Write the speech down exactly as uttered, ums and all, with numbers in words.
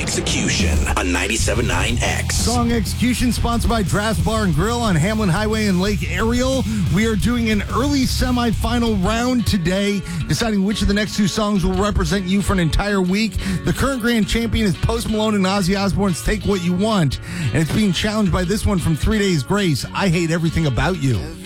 Execution on ninety-seven point nine X. Song Execution sponsored by Drafts Bar and Grill on Hamlin Highway in Lake Ariel. We are doing an early semifinal round today, deciding which of the next two songs will represent you for an entire week. The current grand champion is Post Malone and Ozzy Osbourne's Take What You Want, and it's being challenged by this one from Three Days Grace, I Hate Everything About You.